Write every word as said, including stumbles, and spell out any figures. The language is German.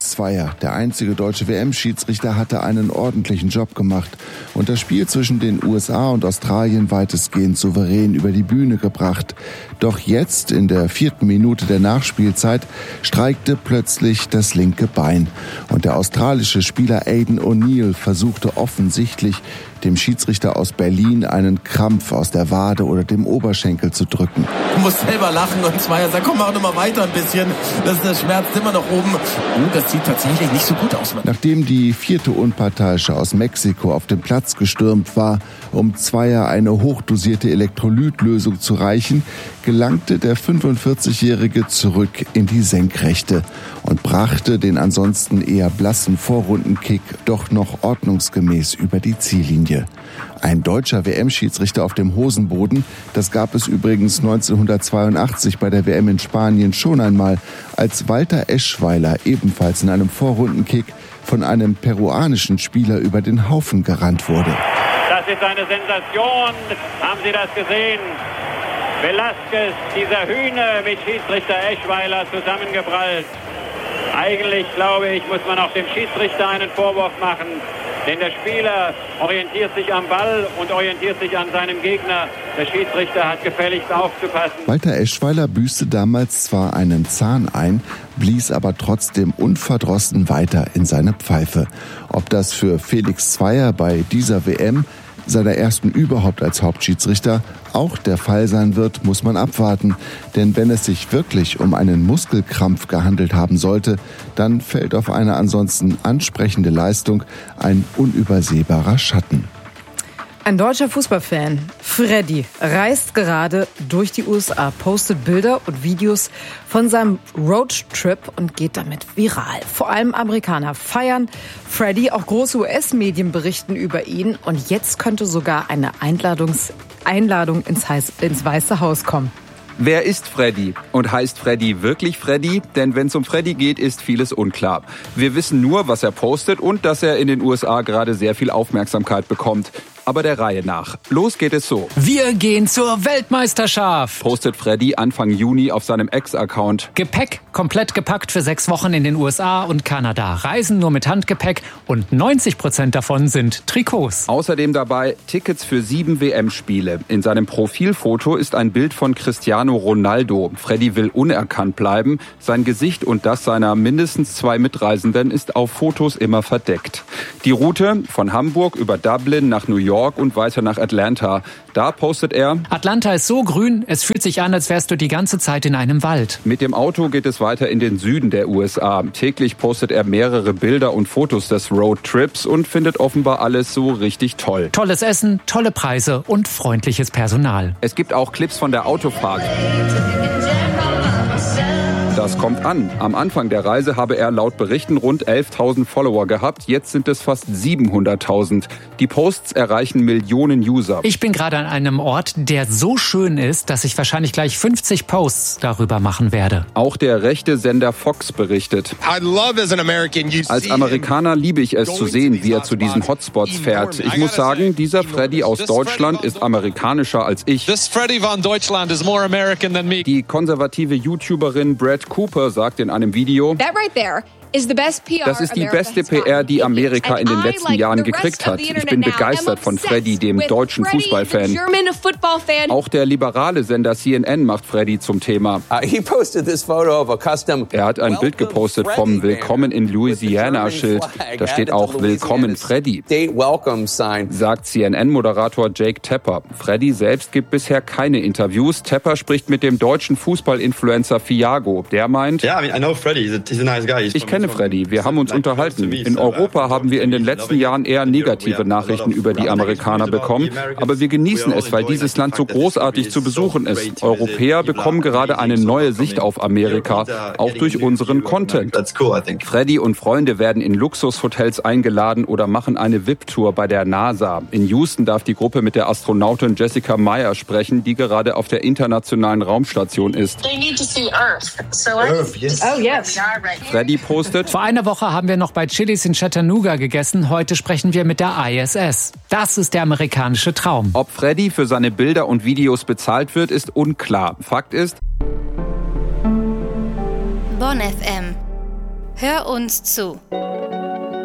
Felix Zweier, der einzige deutsche W M-Schiedsrichter, hatte einen ordentlichen Job gemacht und das Spiel zwischen den U S A und Australien weitestgehend souverän über die Bühne gebracht. Doch jetzt, in der vierten Minute der Nachspielzeit, streikte plötzlich das linke Bein. Und der australische Spieler Aidan O'Neill versuchte offensichtlich, dem Schiedsrichter aus Berlin einen Krampf aus der Wade oder dem Oberschenkel zu drücken. Du musst selber lachen und Zweier sagt, komm, mach noch mal weiter ein bisschen. Das ist der Schmerz immer noch oben. Oh, das sieht tatsächlich nicht so gut aus. Nachdem die vierte Unparteiische aus Mexiko auf den Platz gestürmt war, um Zweier eine hochdosierte Elektrolytlösung zu reichen, gelangte der fünfundvierzigjährige zurück in die Senkrechte und brachte den ansonsten eher blassen Vorrundenkick doch noch ordnungsgemäß über die Ziellinie. Ein deutscher W M-Schiedsrichter auf dem Hosenboden, das gab es übrigens neunzehnhundertzweiundachtzig bei der W M in Spanien schon einmal, als Walter Eschweiler ebenfalls in einem Vorrundenkick von einem peruanischen Spieler über den Haufen gerannt wurde. Das ist eine Sensation. Haben Sie das gesehen? Velasquez, dieser Hühne mit Schiedsrichter Eschweiler zusammengeprallt. Eigentlich, glaube ich, muss man auch dem Schiedsrichter einen Vorwurf machen. Denn der Spieler orientiert sich am Ball und orientiert sich an seinem Gegner. Der Schiedsrichter hat gefälligst aufzupassen. Walter Eschweiler büßte damals zwar einen Zahn ein, blies aber trotzdem unverdrossen weiter in seine Pfeife. Ob das für Felix Zweier bei dieser W M, seiner ersten überhaupt als Hauptschiedsrichter, auch der Fall sein wird, muss man abwarten. Denn wenn es sich wirklich um einen Muskelkrampf gehandelt haben sollte, dann fällt auf eine ansonsten ansprechende Leistung ein unübersehbarer Schatten. Ein deutscher Fußballfan, Freddy, reist gerade durch die U S A, postet Bilder und Videos von seinem Roadtrip und geht damit viral. Vor allem Amerikaner feiern Freddy, auch große U S-Medien berichten über ihn und jetzt könnte sogar eine Einladungs- Einladung ins, Heiß- ins Weiße Haus kommen. Wer ist Freddy? Und heißt Freddy wirklich Freddy? Denn wenn es um Freddy geht, ist vieles unklar. Wir wissen nur, was er postet und dass er in den U S A gerade sehr viel Aufmerksamkeit bekommt. Aber der Reihe nach. Los geht es so. Wir gehen zur Weltmeisterschaft, postet Freddy Anfang Juni auf seinem Ex-Account. Gepäck komplett gepackt für sechs Wochen in den U S A und Kanada. Reisen nur mit Handgepäck und neunzig Prozent davon sind Trikots. Außerdem dabei Tickets für sieben W M-Spiele. In seinem Profilfoto ist ein Bild von Cristiano Ronaldo. Freddy will unerkannt bleiben. Sein Gesicht und das seiner mindestens zwei Mitreisenden ist auf Fotos immer verdeckt. Die Route von Hamburg über Dublin nach New York und weiter nach Atlanta. Da postet er: Atlanta ist so grün, es fühlt sich an, als wärst du die ganze Zeit in einem Wald. Mit dem Auto geht es weiter in den Süden der U S A. Täglich postet er mehrere Bilder und Fotos des Roadtrips und findet offenbar alles so richtig toll. Tolles Essen, tolle Preise und freundliches Personal. Es gibt auch Clips von der Autofahrt. Das kommt an. Am Anfang der Reise habe er laut Berichten rund elftausend Follower gehabt. Jetzt sind es fast siebenhunderttausend. Die Posts erreichen Millionen User. Ich bin gerade an einem Ort, der so schön ist, dass ich wahrscheinlich gleich fünfzig Posts darüber machen werde. Auch der rechte Sender Fox berichtet. Als Amerikaner liebe ich es zu sehen, wie er zu diesen Hotspots fährt. Ich muss sagen, dieser Freddy aus Deutschland ist amerikanischer als ich. Die konservative YouTuberin Brad Cooper sagt in einem Video: Das ist die beste P R, die Amerika in den letzten Jahren gekriegt hat. Ich bin begeistert von Freddy, dem deutschen Fußballfan. Auch der liberale Sender C N N macht Freddy zum Thema. Er hat ein Bild gepostet vom Willkommen in Louisiana-Schild. Da steht auch Willkommen Freddy, sagt C N N-Moderator Jake Tapper. Freddy selbst gibt bisher keine Interviews. Tapper spricht mit dem deutschen Fußballinfluencer Fiago. Der meint: Ich kenne Freddy, wir haben uns unterhalten. In Europa haben wir in den letzten Jahren eher negative Nachrichten über die Amerikaner bekommen, aber wir genießen es, weil dieses Land so großartig zu besuchen ist. Europäer bekommen gerade eine neue Sicht auf Amerika, auch durch unseren Content. Freddy und Freunde werden in Luxushotels eingeladen oder machen eine V I P-Tour bei der NASA. In Houston darf die Gruppe mit der Astronautin Jessica Meyer sprechen, die gerade auf der internationalen Raumstation ist. Freddy postet: Vor einer Woche haben wir noch bei Chili's in Chattanooga gegessen. Heute sprechen wir mit der I S S. Das ist der amerikanische Traum. Ob Freddy für seine Bilder und Videos bezahlt wird, ist unklar. Fakt ist: Bonn F M. Hör uns zu.